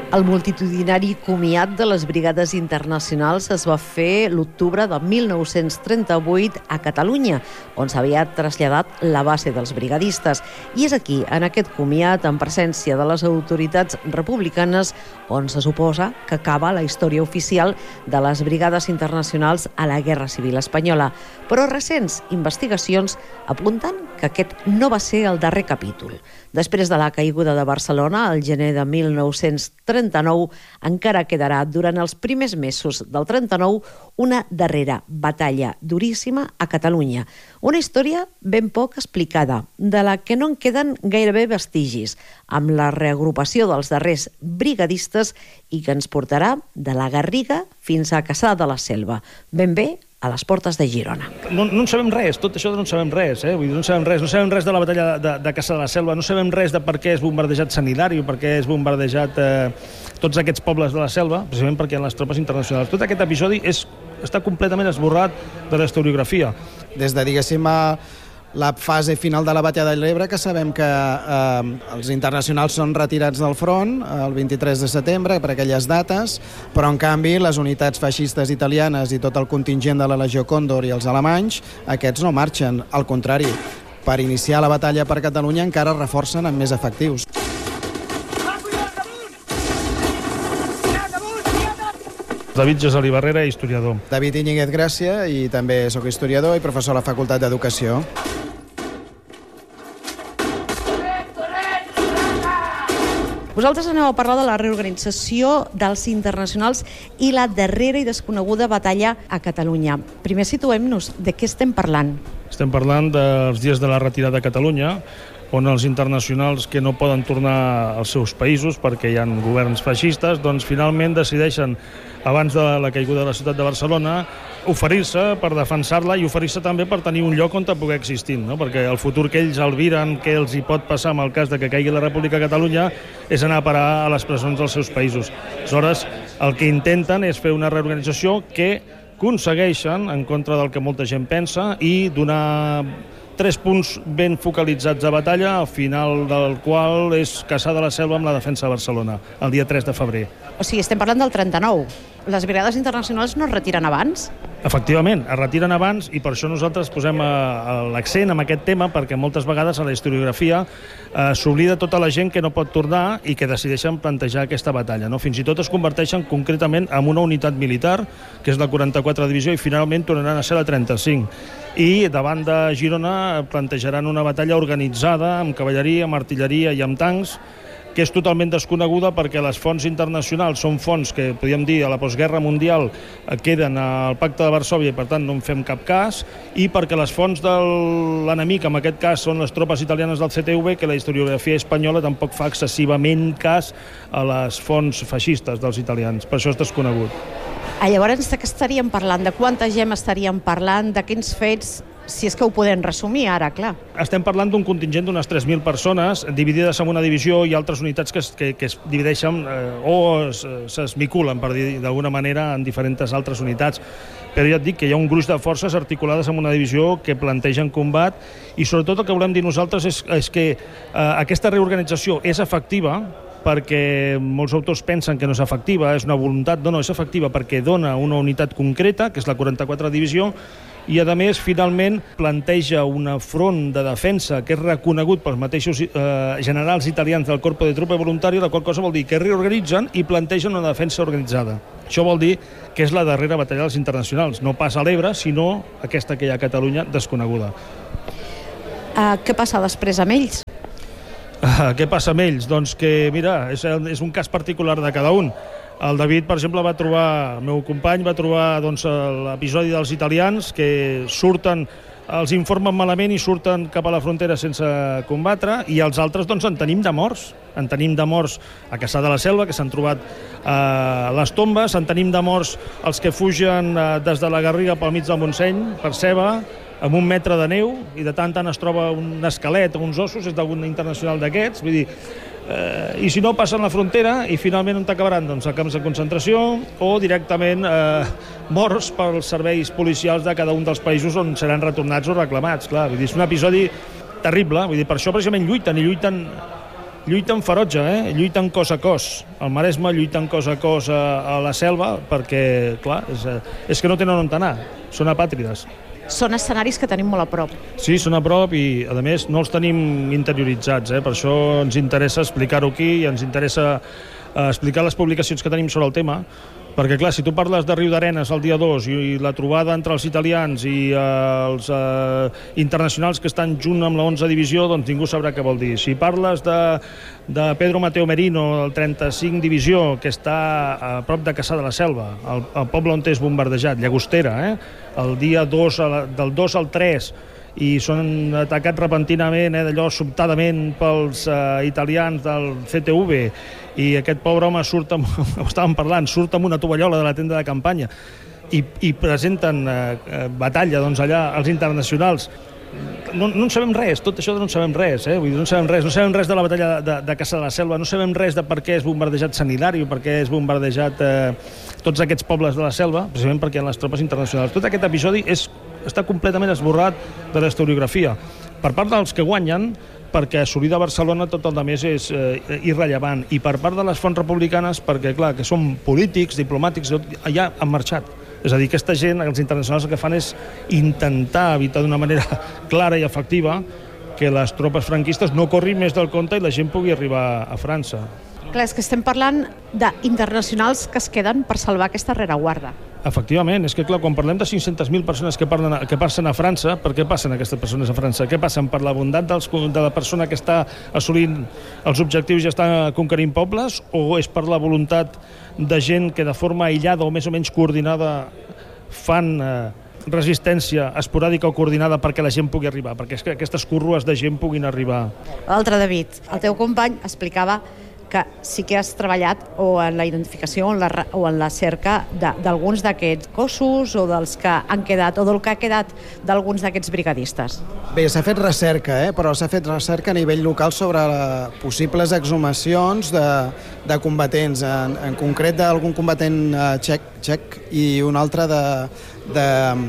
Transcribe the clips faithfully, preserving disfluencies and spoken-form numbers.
El multitudinari comiat de les Brigades Internacionals es va fer l'octubre de mil nou-cents trenta-vuit a Catalunya, on s'havia traslladat la base dels brigadistes. I és aquí, en aquest comiat, en presència de les autoritats republicanes, on se suposa que acaba la història oficial de les Brigades Internacionals a la Guerra Civil Espanyola. Però recents investigacions apunten que aquest no va ser el darrer capítol. Després de la caiguda de Barcelona, al gener de mil nou-cents trenta-nou, encara quedarà durant els primers mesos del trenta-nou una darrera batalla duríssima a Catalunya. Una història ben poc explicada, de la que no en queden gairebé vestigis, amb la reagrupació dels darrers brigadistes i que ens portarà de la Garriga fins a Cassà de la Selva, ben bé a les portes de Girona. No, no en sabem res, tot això no en sabem res, eh? Vull dir, no en sabem res, no sabem res de la batalla de, de Cassà de la Selva, no sabem res de per què és bombardejat Sant Hilari o per què és bombardejat eh, tots aquests pobles de la selva, precisament perquè hi ha les tropes internacionals. Tot aquest episodi és, està completament esborrat de la historiografia. Des de, diguéssim, a la fase final de la batalla de l'Ebre, que sabem que eh, els internacionals són retirats del front el vint-i-tres de setembre per aquelles dates, però en canvi les unitats feixistes italianes i tot el contingent de la Legió Còndor i els alemanys, aquests no marxen, al contrari, per iniciar la batalla per Catalunya encara reforcen amb més efectius. David Gessalí Barrera, historiador. David Íñiguez Gràcia, i també sóc historiador i professor a la Facultat d'Educació. Vosaltres aneu a parlar de la reorganització dels internacionals i la darrera i desconeguda batalla a Catalunya. Primer situem-nos, de què estem parlant? Estem parlant dels dies de la retirada a Catalunya, on els internacionals que no poden tornar als seus països perquè hi ha governs feixistes, doncs finalment decideixen, abans de la caiguda de la ciutat de Barcelona, oferir-se per defensar-la i oferir-se també per tenir un lloc on poder existir, no? Perquè el futur que ells albiren, que els hi pot passar en el cas de que caigui la República de Catalunya, és anar a parar a les presons dels seus països. Aleshores, el que intenten és fer una reorganització que aconsegueixen, en contra del que molta gent pensa, i donar tres punts ben focalitzats de batalla, al final del qual és Cassà de la Selva amb la defensa de Barcelona, el dia tres de febrer. O sigui, estem parlant del trenta-nou. Les brigades internacionals no es retiren abans? Efectivament, es retiren abans i per això nosaltres posem l'accent en aquest tema, perquè moltes vegades a la historiografia eh, s'oblida tota la gent que no pot tornar i que decideixen plantejar aquesta batalla, no? Fins i tot es converteixen concretament en una unitat militar, que és la quaranta-quatre Divisió, i finalment tornaran a ser la trenta-cinc. I davant de Girona plantejaran una batalla organitzada amb cavalleria, amb artilleria i amb tancs, que és totalment desconeguda perquè les fonts internacionals són fonts que, podríem dir, a la postguerra mundial queden al Pacte de Varsòvia i, per tant, no en fem cap cas, i perquè les fonts de l'enemic, en aquest cas, són les tropes italianes del C T V, que la historiografia espanyola tampoc fa excessivament cas a les fonts feixistes dels italians. Per això és desconegut. Ah, llavors, de què estaríem parlant? De quanta gent estaríem parlant? De quins fets? Si és que ho podem resumir ara, clar. Estem parlant d'un contingent d'unes tres mil persones dividides en una divisió i altres unitats que es, que, que es divideixen eh, o s'esmiculen, per dir d'alguna manera, en diferents altres unitats. Però ja et dic que hi ha un gruix de forces articulades en una divisió que plantegen combat, i sobretot el que volem dir nosaltres és, és que eh, aquesta reorganització és efectiva, perquè molts autors pensen que no és efectiva, és una voluntat, no, no, és efectiva perquè dona una unitat concreta, que és la quaranta-quatre Divisió, i a més finalment planteja un front de defensa que és reconegut pels mateixos eh, generals italians del Corpo de Truppe Voluntario, la qual cosa vol dir que reorganitzen i plantegen una defensa organitzada. Això vol dir que és la darrera batalla dels internacionals, no pas a l'Ebre, sinó aquesta que hi ha a Catalunya desconeguda. Uh, què passa després amb ells? Uh, què passa amb ells? Doncs que, mira, és, és un cas particular de cada un. El David, per exemple, va trobar, el meu company va trobar doncs, l'episodi dels italians que surten, els informen malament i surten cap a la frontera sense combatre, i els altres doncs, en tenim de morts. En tenim de morts a Cassà de la Selva, que s'han trobat eh, les tombes, en tenim de morts els que fugen eh, des de la Garriga pel mig del Montseny, per Ceba, amb un metre de neu, i de tant tant es troba un esquelet o uns ossos, és d'algun internacional d'aquests, vull dir, Eh, i si no, passen la frontera i finalment on t'acabaran? Doncs a camps de concentració o directament eh, morts pels serveis policials de cada un dels països on seran retornats o reclamats. Clar, vull dir, és un episodi terrible, vull dir, per això precisament lluiten i lluiten lluiten ferotge, eh? Lluiten cos a cos. Al Maresme lluiten cos a cos a, a la selva perquè, clar, és, és que no tenen on anar, són apàtrides. Són escenaris que tenim molt a prop. Sí, són a prop i, a més, no els tenim interioritzats, eh? Per això ens interessa explicar-ho aquí i ens interessa eh, explicar les publicacions que tenim sobre el tema, perquè, clar, si tu parles de Riudarenes el dia dos i, i la trobada entre els italians i eh, els eh, internacionals que estan junt amb la onzena divisió, doncs ningú sabrà què vol dir. Si parles de, de Pedro Mateo Merino, el trenta-cinc divisió, que està a prop de Cassà de la Selva, el, el poble on és bombardejat, Llagostera, eh? El dia dos, del dos al tres, i són atacats repentinament, eh, d'allò sobtadament pels eh, italians del C T V, i aquest pobre home surt amb, ho estàvem parlant, surt amb una tovallola de la tenda de campanya i, i presenten eh, batalla doncs, allà als internacionals. No, no en sabem res, tot això no en sabem res, eh? Vull dir, no en sabem res, no sabem res de la batalla de, de Cassà de la Selva, no sabem res de per què és bombardejat Sant Hilari, per què és bombardejat eh, tots aquests pobles de la selva, precisament perquè hi ha les tropes internacionals. Tot aquest episodi és, està completament esborrat de la historiografia. Per part dels que guanyen, perquè assolir de Barcelona tot el més és eh, irrellevant, i per part de les fonts republicanes perquè, clar, que són polítics, diplomàtics, ja han marxat. És a dir, aquesta gent, els internacionals, el que fan és intentar evitar d'una manera clara i efectiva que les tropes franquistes no corrin més del compte i la gent pugui arribar a França. Clar, és que estem parlant d'internacionals que es queden per salvar aquesta rereguarda. Efectivament, és que clar, quan parlem de cinc-centes mil persones que, parlen, que passen a França, per què passen aquestes persones a França? Què passen? Per la bondat dels, de la persona que està assolint els objectius i està conquerint pobles, o és per la voluntat de gent que de forma aïllada o més o menys coordinada fan eh, resistència esporàdica o coordinada perquè la gent pugui arribar, perquè és que aquestes currues de gent puguin arribar? L'altre, David, el teu company explicava que sí que has treballat o en la identificació o en la, o en la cerca d'alguns d'aquests cossos o dels que han quedat, o del que ha quedat d'alguns d'aquests brigadistes. Bé, s'ha fet recerca, eh? Però s'ha fet recerca a nivell local sobre la, possibles exhumacions de, de combatents, en, en concret d'algun combatent uh, txec, txec i un altre de, de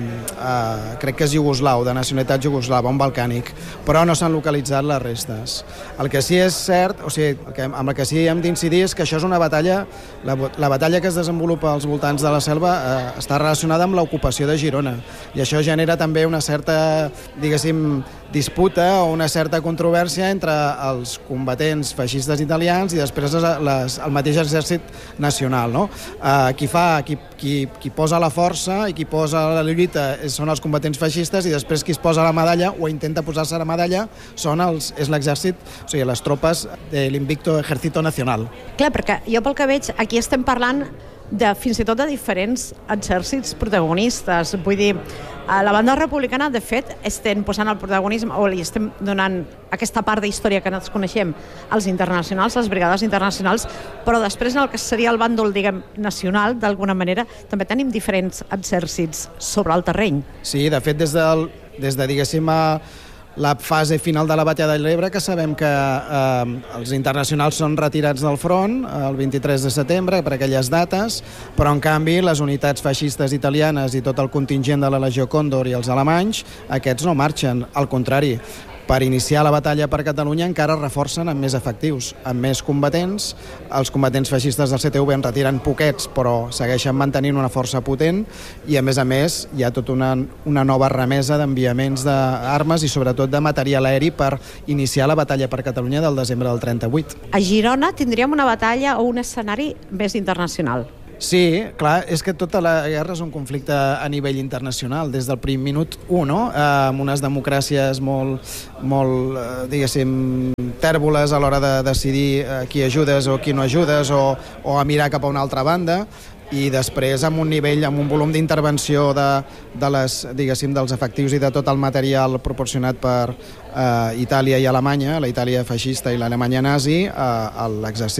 uh, crec que és iugoslau, de nacionalitat iugoslava, un balcànic, però no s'han localitzat les restes. El que sí és cert, o sigui, el que, amb el que sí hem d'incidir és que això és una batalla, la, la batalla que es desenvolupa als voltants de la selva eh, està relacionada amb l'ocupació de Girona, i això genera també una certa, diguéssim, disputa o una certa controvèrsia entre els combatents feixistes italians i després les, les, el mateix exèrcit nacional, no? Eh, qui fa, qui, qui, qui posa la força i qui posa la lluita són els combatents feixistes, i després qui es posa la medalla o intenta posar-se la medalla són els, és l'exèrcit, o sigui, les tropes de l'Invicto Ejército Nacional. Clar, perquè jo pel que veig, aquí estem parlant de fins i tot de diferents exèrcits protagonistes. Vull dir, a la banda republicana, de fet, estem posant el protagonisme, o li estem donant aquesta part de història que nosaltres coneixem, als internacionals, les brigades internacionals, però després en el que seria el bàndol, diguem, nacional, d'alguna manera, també tenim diferents exèrcits sobre el terreny. Sí, de fet, des, del, des de, diguéssim, a la fase final de la batalla de l'Ebre, que sabem que eh, els internacionals són retirats del front el vint-i-tres de setembre per aquelles dates, però en canvi les unitats feixistes italianes i tot el contingent de la Legió Còndor i els alemanys, aquests no marxen, al contrari. Per iniciar la batalla per Catalunya encara reforcen amb més efectius, amb més combatents. Els combatents feixistes del C T V en retiren poquets, però segueixen mantenint una força potent, i a més a més hi ha tota una, una nova remesa d'enviaments d'armes i sobretot de material aeri per iniciar la batalla per Catalunya del desembre del trenta-vuit. A Girona tindríem una batalla o un escenari més internacional. Sí, clar, és que tota la guerra és un conflicte a nivell internacional, des del primer minut u, no? Eh, amb unes democràcies molt, molt eh, diguéssim, tèrboles a l'hora de decidir eh, qui ajudes o qui no ajudes, o, o a mirar cap a una altra banda, i després amb un nivell, amb un volum d'intervenció de, de les, diguéssim, dels efectius i de tot el material proporcionat per eh, Itàlia i Alemanya, la Itàlia feixista i l'Alemanya nazi, eh, l'exèrcit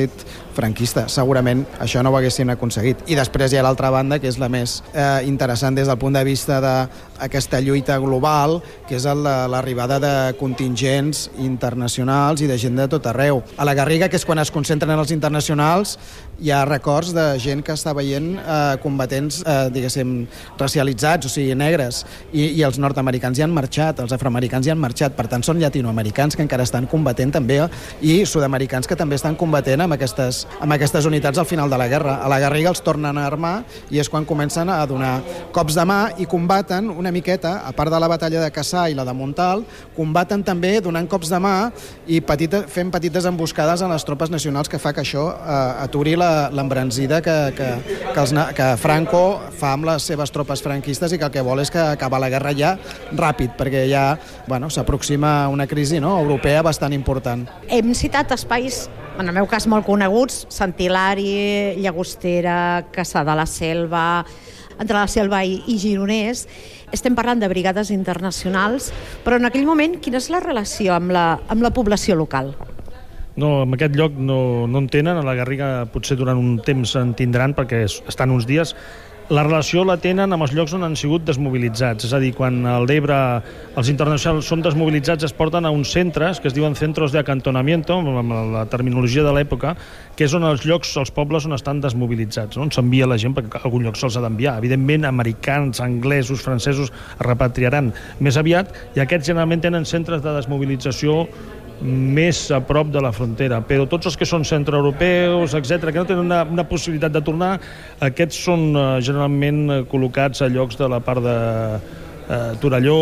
franquista. Segurament això no ho haguessin aconseguit. I després hi ha l'altra banda, que és la més eh, interessant des del punt de vista d'aquesta lluita global, que és l'arribada de contingents internacionals i de gent de tot arreu. A la Garriga, que és quan es concentren els internacionals, hi ha records de gent que està veient eh, combatents, eh, diguéssim, racialitzats, o sigui, negres, i, i els nord-americans hi han marxat, els afroamericans hi han marxat, per tant són llatinoamericans que encara estan combatent també, i sud-americans que també estan combatent amb aquestes, amb aquestes unitats al final de la guerra. A la Garriga els tornen a armar i és quan comencen a donar cops de mà i combaten una miqueta, a part de la batalla de Cassà i la de Montal, combaten també donant cops de mà i petita, fent petites emboscades a les tropes nacionals, que fa que això eh, aturi l'embranzida que, que, que, els, que Franco fa amb les seves tropes franquistes i que el que vol és que acabar la guerra ja ràpid, perquè ja bueno, s'aproxima una crisi, no?, europea bastant important. Hem citat espais, en el meu cas molt coneguts, Sant Hilari, Llagostera, Cassà de la Selva, entre la Selva i, i Gironès. Estem parlant de brigades internacionals, però en aquell moment quina és la relació amb la, amb la població local? No, en aquest lloc no, no en tenen, a la Garriga potser durant un temps en tindran perquè estan uns dies. La relació la tenen amb els llocs on han sigut desmobilitzats, és a dir, quan a l'Ebre els internacionals són desmobilitzats es porten a uns centres que es diuen centros de acantonamiento, amb la terminologia de l'època, que és on els llocs, els pobles on estan desmobilitzats, no? On s'envia la gent, perquè a algun lloc se'ls ha d'enviar. Evidentment, americans, anglesos, francesos es repatriaran més aviat, i aquests generalment tenen centres de desmobilització més a prop de la frontera, però tots els que són centroeuropeus, etcètera, que no tenen una, una possibilitat de tornar, aquests són eh, generalment eh, col·locats a llocs de la part de eh, Torelló,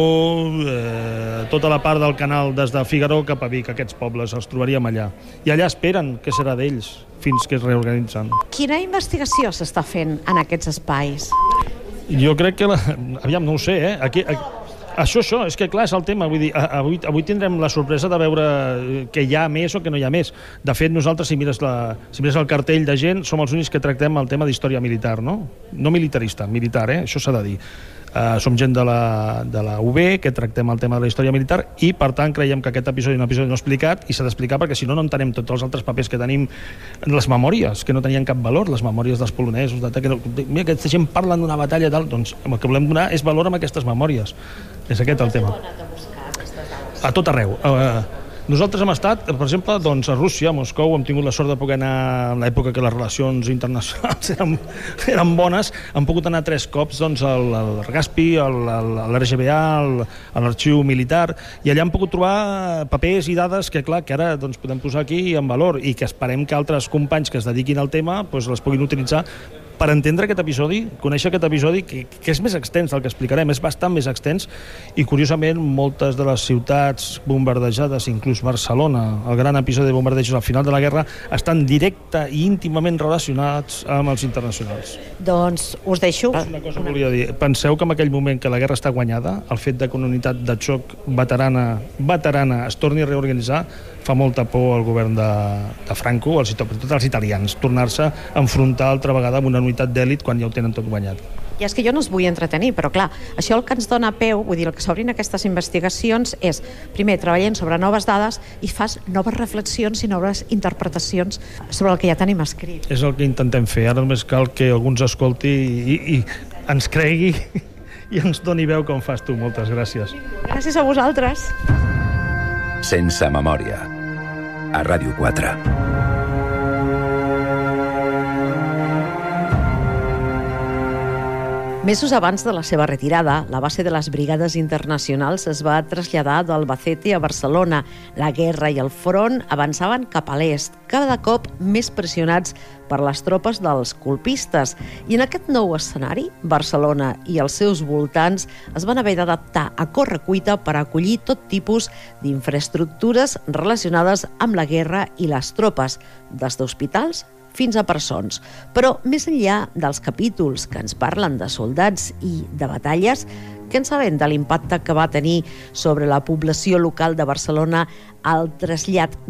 eh, tota la part del canal des de Figaró cap a Vic, aquests pobles, els trobaríem allà. I allà esperen què serà d'ells fins que es reorganitzen. Quina investigació s'està fent en aquests espais? Jo crec que... La... Aviam, no ho sé, eh? Aquí... aquí... Això, això, és que clar, és el tema. Vull dir, avui, avui tindrem la sorpresa de veure que hi ha més o que no hi ha més. De fet, nosaltres, si mires, la, si mires el cartell de gent, som els únics que tractem el tema d'història militar, no? No militarista, militar, eh? Això s'ha de dir. Uh, som gent de la, de la U B que tractem el tema de la història militar i, per tant, creiem que aquest episodi és un episodi no explicat i s'ha d'explicar perquè, si no, no entenem tots els altres papers que tenim, les memòries, que no tenien cap valor, les memòries dels polonesos, de, que no, mira, aquesta gent parlen d'una batalla tal, doncs el que volem donar és valor amb aquestes memòries. És aquest el tema. A tot arreu. Uh, Nosaltres hem estat, per exemple, doncs, a Rússia, a Moscou, hem tingut la sort de poder anar en l'època que les relacions internacionals eren, eren bones, hem pogut anar tres cops doncs, al, al Gaspi, a l'R G B A, al, a l'arxiu militar, i allà hem pogut trobar papers i dades que, clar, que ara doncs, podem posar aquí en valor i que esperem que altres companys que es dediquin al tema doncs, les puguin utilitzar per entendre aquest episodi, conèixer aquest episodi que, que és més extens del que explicarem, és bastant més extens, i curiosament moltes de les ciutats bombardejades, inclús Barcelona, el gran episodi de bombardejos al final de la guerra, estan directa i íntimament relacionats amb els internacionals. Doncs us deixo. Una cosa que volia dir. Penseu que en aquell moment que la guerra està guanyada, el fet de que una unitat de xoc veterana, veterana es torni a reorganitzar fa molta por al govern de, de Franco, als, tot als italians, tornar-se a enfrontar altra vegada amb una unitat d'èlit quan ja ho tenen tot guanyat. I és que jo no us vull entretenir, però clar, això el que ens dona peu, vull dir, el que s'obrin aquestes investigacions és, primer, treballem sobre noves dades i fas noves reflexions i noves interpretacions sobre el que ja tenim escrit. És el que intentem fer, ara només cal que algú ens escolti i, i ens cregui i ens doni veu com fas tu. Moltes gràcies. Gràcies a vosaltres. Sense memòria. A Ràdio quatre. Mesos abans de la seva retirada, la base de les brigades internacionals es va traslladar d'Albacete a Barcelona. La guerra i el front avançaven cap a l'est, cada cop més pressionats per les tropes dels colpistes. I en aquest nou escenari, Barcelona i els seus voltants es van haver d'adaptar a correcuita per acollir tot tipus d'infraestructures relacionades amb la guerra i les tropes, des d'hospitals fins a presons. Però més enllà dels capítols que ens parlen de soldats i de batalles, què en sabem de l'impacte que va tenir sobre la població local de Barcelona el trasllat